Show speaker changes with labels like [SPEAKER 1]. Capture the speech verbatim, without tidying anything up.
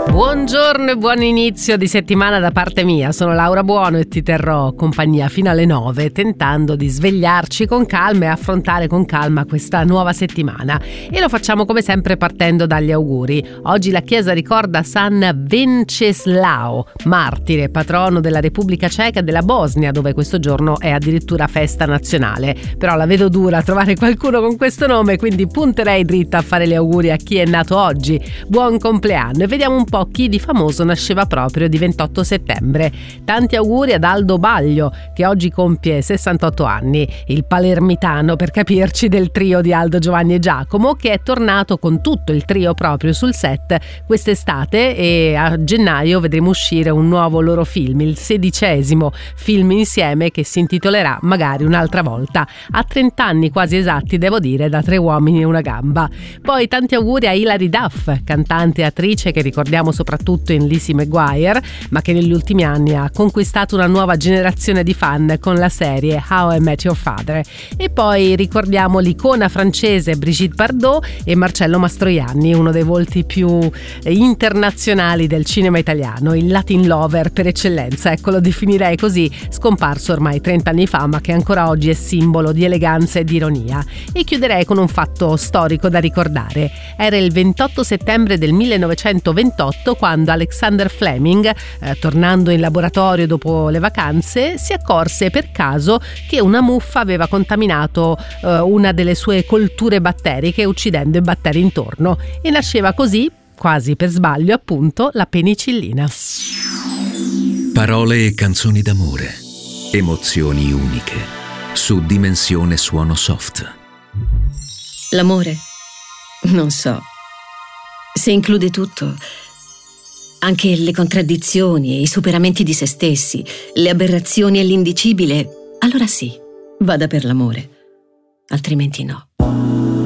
[SPEAKER 1] Buongiorno e buon inizio di settimana da parte mia. Sono Laura Buono e ti terrò compagnia fino alle nove, tentando di svegliarci con calma e affrontare con calma questa nuova settimana. E lo facciamo come sempre partendo dagli auguri. Oggi la Chiesa ricorda San Venceslao, martire, patrono della Repubblica Ceca e della Bosnia, dove questo giorno è addirittura festa nazionale. Però la vedo dura trovare qualcuno con questo nome, quindi punterei dritta a fare gli auguri a chi è nato oggi. Buon compleanno, e vediamo un po' chi di famoso nasceva proprio di ventotto settembre. Tanti auguri ad Aldo Baglio, che oggi compie sessantotto anni, il palermitano, per capirci, del trio di Aldo, Giovanni e Giacomo, che è tornato con tutto il trio proprio sul set quest'estate, e a gennaio vedremo uscire un nuovo loro film, il sedicesimo film insieme, che si intitolerà Magari un'altra volta. A trenta anni quasi esatti, devo dire, da Tre uomini e una gamba. Poi tanti auguri a Hilary Duff, cantante e attrice che ricordiamo soprattutto in Lizzie McGuire, ma che negli ultimi anni ha conquistato una nuova generazione di fan con la serie How I Met Your Father. E poi ricordiamo l'icona francese Brigitte Bardot e Marcello Mastroianni, uno dei volti più internazionali del cinema italiano, il Latin lover per eccellenza, ecco, lo definirei così, scomparso ormai trenta anni fa, ma che ancora oggi è simbolo di eleganza e di ironia. E chiuderei con un fatto storico da ricordare. Era il ventotto settembre del millenovecentoventotto quando Alexander Fleming, eh, tornando in laboratorio dopo le vacanze, si accorse per caso che una muffa aveva contaminato eh, una delle sue colture batteriche, uccidendo i batteri intorno, e nasceva così, quasi per sbaglio appunto, la penicillina.
[SPEAKER 2] Parole e canzoni d'amore, emozioni uniche, su Dimensione Suono Soft.
[SPEAKER 3] L'amore? Non so. Se include tutto, anche le contraddizioni e i superamenti di se stessi, le aberrazioni e l'indicibile, allora sì, vada per l'amore, altrimenti no.